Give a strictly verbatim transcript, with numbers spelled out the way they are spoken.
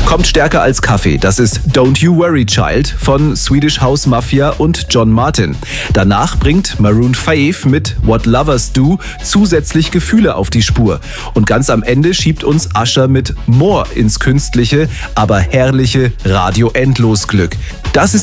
kommt stärker als Kaffee. Das ist Don't You Worry Child von Swedish House Mafia und John Martin. Danach bringt Maroon fünf mit What Lovers Do zusätzlich Gefühle auf die Spur. Und ganz am Ende schiebt uns Usher mit More ins künstliche, aber herrliche Radio-Endlosglück. Das ist